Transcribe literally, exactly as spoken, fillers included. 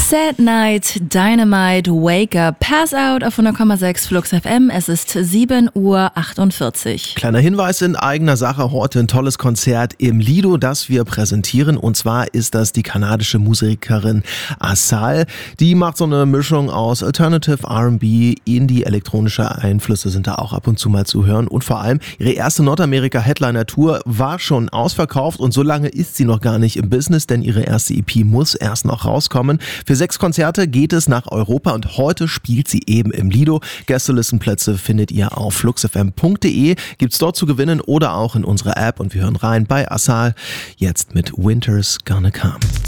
Sad Night, Dynamite, Wake Up, Pass Out auf hundert Komma sechs Flux F M. Es ist sieben Uhr achtundvierzig. Kleiner Hinweis in eigener Sache, heute ein tolles Konzert im Lido, das wir präsentieren. Und zwar ist das die kanadische Musikerin Asal. Die macht so eine Mischung aus Alternative, R and B, Indie, elektronische Einflüsse sind da auch ab und zu mal zu hören. Und vor allem ihre erste Nordamerika-Headliner-Tour war schon ausverkauft und so lange ist sie noch gar nicht im Business, denn ihre erste E P muss erst noch rauskommen. Für sechs Konzerte geht es nach Europa und heute spielt sie eben im Lido. Gästelistenplätze findet ihr auf fluxfm punkt de, gibt's dort zu gewinnen oder auch in unserer App und wir hören rein bei Asal, jetzt mit Winter's Gonna Come.